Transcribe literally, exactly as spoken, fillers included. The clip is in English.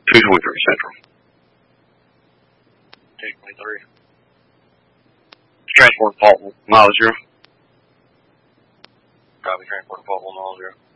two twenty-three Central. two twenty-three. Transport Faultville, mile zero. Copy, transport Faultville, mile zero.